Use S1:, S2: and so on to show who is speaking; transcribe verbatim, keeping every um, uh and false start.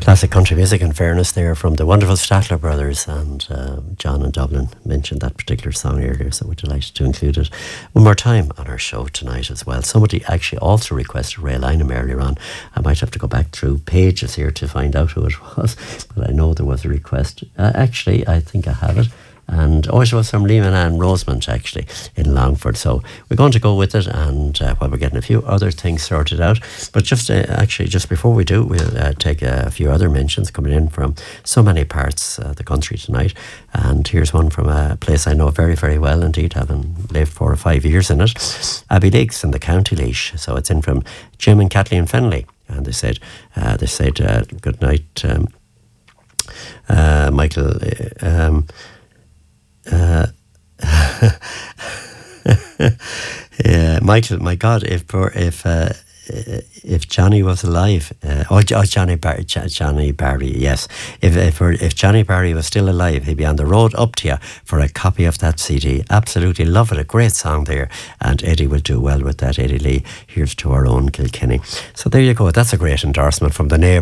S1: Classic country music, in fairness, there from the wonderful Statler brothers, and uh, John in Dublin mentioned that particular song earlier, so we're delighted to include it one more time on our show tonight as well. Somebody actually also requested Ray Lynham earlier on. I might have to go back through pages here to find out who it was, but I know there was a request. Uh, actually, I think I have it. And oh, it was from Liam and Anne Rosemont, actually, in Longford. So we're going to go with it, and uh, while we're getting a few other things sorted out. But just uh, actually, just before we do, we'll uh, take a few other mentions coming in from so many parts of the country tonight. And here's one from a place I know very, very well indeed, having lived four or five years in it. Abbeyleix in the County Laois. So it's in from Jim and Kathleen Fennelly. And they said, uh, they said, uh, good night, um, uh, Michael. Um, Uh, yeah, Michael, my God, if if uh, if Johnny was alive, uh, oh, oh Johnny Bar- Johnny Barry, yes, if if if Johnny Barry was still alive, he'd be on the road up to you for a copy of that C D. Absolutely love it, a great song there, and Eddie will do well with that. Eddie Lee, here's to our own Kilkenny. So there you go. That's a great endorsement from the neighbour.